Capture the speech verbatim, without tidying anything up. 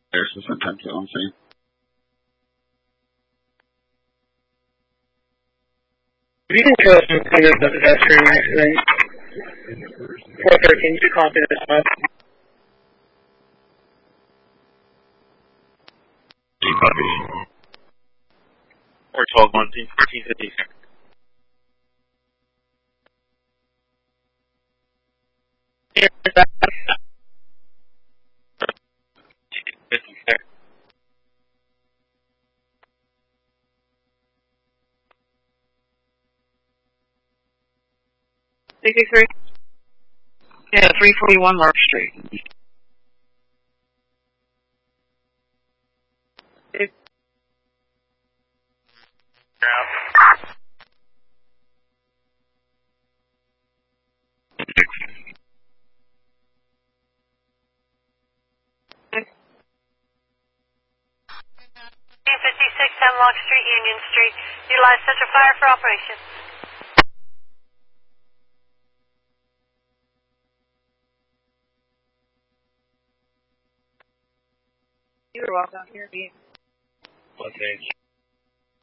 There's sometimes what I'm saying. You can kill some kind of the pedestrian accident. four thirteen, you copy this one. You copy. Or twelve one, fourteen fifty-six. fifty-six. sixty-three? Yeah, three forty-one Mark Street. It, fifty-six Hemlock Street, Union Street. Utilize Central Fire for operations. you were welcome. Here, Okay.